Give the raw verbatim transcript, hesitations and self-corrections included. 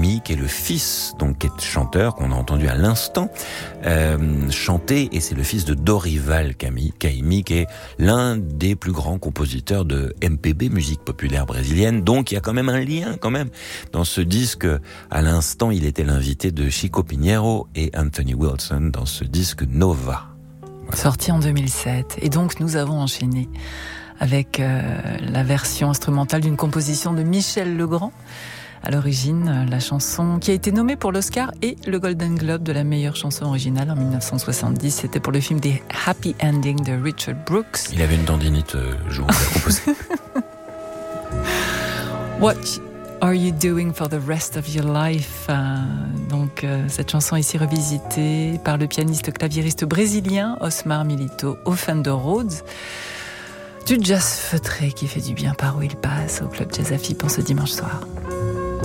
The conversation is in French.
Caymmi, qui est le fils, donc qui est chanteur, qu'on a entendu à l'instant euh, chanter, et c'est le fils de Dorival Caymmi, Caymmi, qui est l'un des plus grands compositeurs de M P B, musique populaire brésilienne. Donc il y a quand même un lien, quand même, dans ce disque. À l'instant, il était l'invité de Chico Pinheiro et Anthony Wilson dans ce disque Nova. Voilà. Sorti en deux mille sept. Et donc nous avons enchaîné avec euh, la version instrumentale d'une composition de Michel Legrand. À l'origine, la chanson qui a été nommée pour l'Oscar et le Golden Globe de la meilleure chanson originale en dix-neuf cent soixante-dix. C'était pour le film The Happy Ending de Richard Brooks. Il avait une tendinite euh, le jour où il a composé. What are you doing for the rest of your life? euh, Donc euh, cette chanson ici revisitée par le pianiste claviériste brésilien Osmar Milito au Fender Rhodes. Du jazz feutré qui fait du bien par où il passe au Club Jazz à F I P en ce dimanche soir.